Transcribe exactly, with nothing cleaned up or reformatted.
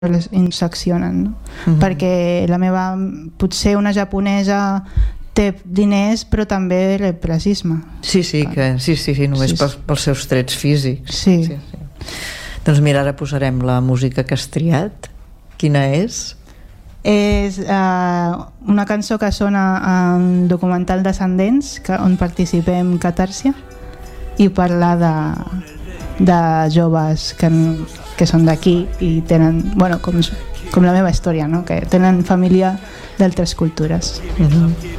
les inseccionen, no? Mm-hmm. Perquè la meva, potser una japonesa té diners però també rep racisme. Sí, sí, que, sí, sí, sí només sí, pels, pels seus trets físics. Sí. Sí, sí. Doncs mira, ara posarem la música que has triat. Quina és? És uh, una cançó que sona en documental Descendents, que, on participem Catàrsia, i parla de, de joves que, que són d'aquí i tenen, bueno, com, com la meva història, no? Que tenen família d'altres cultures. Uh-huh.